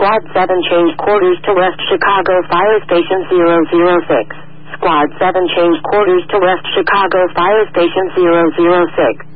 Squad 7 change quarters to West Chicago Fire Station 006. Squad 7 change quarters to West Chicago Fire Station 006.